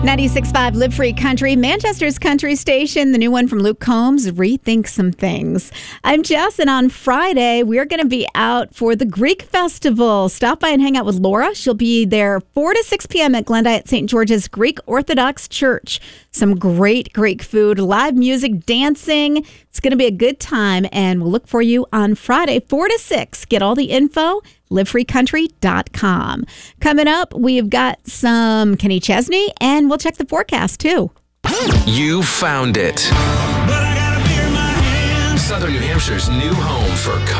96.5 Live Free Country, Manchester's country station, the new one from Luke Combs, Rethink Some Things. I'm Jess, and on Friday, we're going to be out for the Greek Festival. Stop by and hang out with Laura. She'll be there 4 to 6 p.m. at Glendive St. George's Greek Orthodox Church. Some great Greek food, live music, dancing. It's going to be a good time, and we'll look for you on Friday, 4 to 6. Get all the info, livefreecountry.com. Coming up, we've got some Kenny Chesney, and we'll check the forecast, too. You found it. Southern New Hampshire's new home for